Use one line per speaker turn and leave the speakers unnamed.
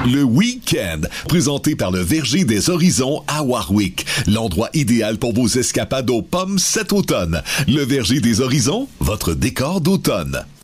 Le Week-end, présenté par le Verger des Horizons à Warwick. L'endroit idéal pour vos escapades aux pommes cet automne. Le Verger des Horizons, votre décor d'automne.